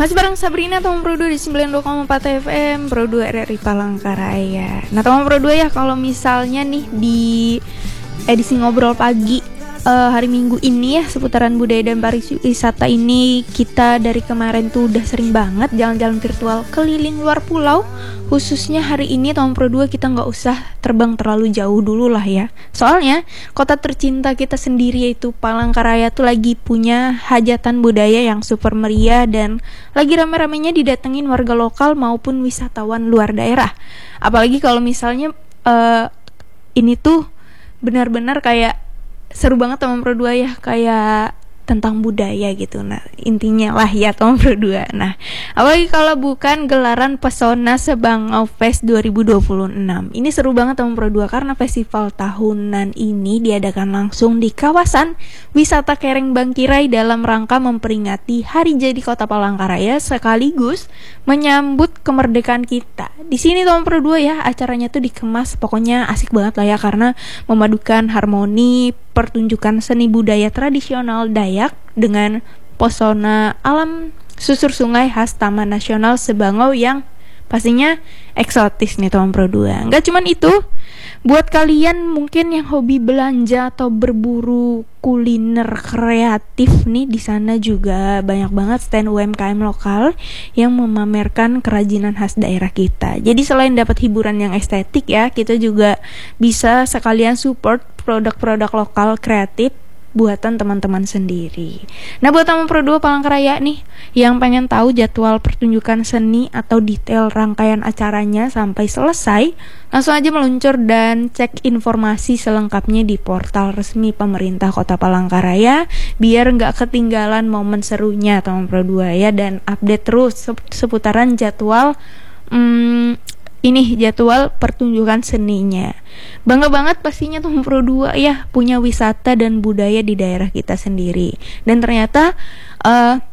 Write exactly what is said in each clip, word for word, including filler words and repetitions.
Masih bareng Sabrina, teman Pro dua di sembilan puluh dua koma empat F M, Pro dua R R I Palangkaraya. Nah teman Pro dua ya, kalau misalnya nih di edisi ngobrol pagi uh, hari Minggu ini ya, seputaran budaya dan pariwisata ini, kita dari kemarin tuh udah sering banget jalan-jalan virtual keliling luar pulau. Khususnya hari ini teman Pro dua kita gak usah terbang terlalu jauh dulu lah ya. Soalnya kota tercinta kita sendiri yaitu Palangkaraya tuh lagi punya hajatan budaya yang super meriah dan lagi rame-ramenya didatengin warga lokal maupun wisatawan luar daerah. Apalagi kalau misalnya uh, ini tuh benar-benar kayak seru banget teman Pro dua ya, kayak tentang budaya gitu. Nah intinya lah ya teman Pro dua. Nah apalagi kalau bukan gelaran Pesona Sebangau Fest dua ribu dua puluh enam. Ini seru banget teman Pro dua karena festival tahunan ini diadakan langsung di kawasan wisata Kereng Bangkirai dalam rangka memperingati Hari Jadi Kota Palangkaraya sekaligus menyambut kemerdekaan kita. Di sini teman Pro dua ya, acaranya tuh dikemas pokoknya asik banget lah ya, karena memadukan harmoni pertunjukan seni budaya tradisional Dayak dengan pesona alam susur sungai khas Taman Nasional Sebangau yang pastinya eksotis nih teman Pro dua. Nggak cuman itu, buat kalian mungkin yang hobi belanja atau berburu kuliner kreatif nih, di sana juga banyak banget stand U M K M lokal yang memamerkan kerajinan khas daerah kita. Jadi selain dapat hiburan yang estetik ya, kita juga bisa sekalian support produk-produk lokal kreatif buatan teman-teman sendiri. Nah buat teman Pro dua Palangkaraya nih yang pengen tahu jadwal pertunjukan seni atau detail rangkaian acaranya sampai selesai, langsung aja meluncur dan cek informasi selengkapnya di portal resmi pemerintah Kota Palangkaraya biar nggak ketinggalan momen serunya teman Pro dua ya, dan update terus seputaran jadwal hmm, ini jadwal pertunjukan seninya. Bangga banget pastinya tuh Pro dua ya punya wisata dan budaya di daerah kita sendiri. Dan ternyata uh,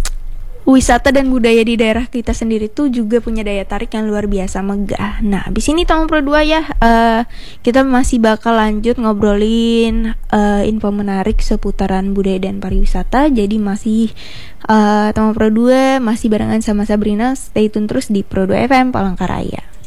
wisata dan budaya di daerah kita sendiri tuh juga punya daya tarik yang luar biasa megah. Nah, abis ini tahun Pro dua ya, uh, kita masih bakal lanjut ngobrolin uh, info menarik seputaran budaya dan pariwisata. Jadi masih uh, tahun Pro dua masih barengan sama Sabrina. Stay tune terus di Pro dua F M Palangkaraya.